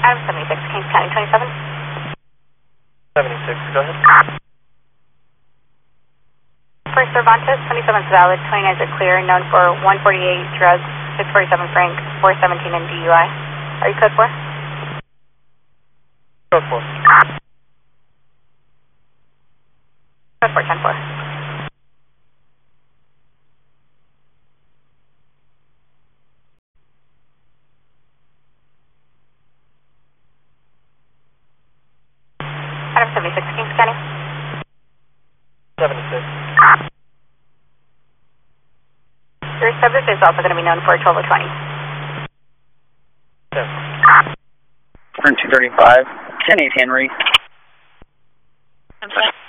Adam 76, Kings County 27. 76, go ahead. For Cervantes, 27 is valid, 29 is clear, known for 148 drugs, 647 franc, 417 in DUI. Are you code 4? Code 4. Code 4, 10-4. Adam 76, Kings County. 76. Your subject is also going to be known for 12 or 20. Yes. Turn 235, 10-8 Henry. I'm sorry.